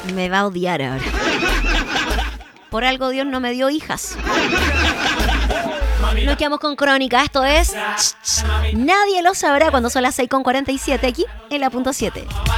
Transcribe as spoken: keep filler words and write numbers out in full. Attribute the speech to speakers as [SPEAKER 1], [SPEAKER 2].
[SPEAKER 1] Me va a odiar ahora. Por algo Dios no me dio hijas. Nos quedamos con Crónica. Esto es... Nadie lo sabrá cuando son las seis con cuarenta y siete aquí en la punto siete.